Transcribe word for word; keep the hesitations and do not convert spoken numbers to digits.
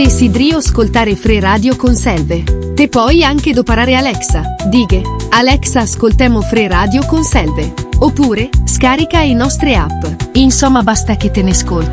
desideri ascoltare Free Radio con Selve, te puoi anche doparare Alexa, dighe, Alexa ascoltemo Free Radio con Selve, oppure, scarica i nostre app, insomma basta che te ne ascolti.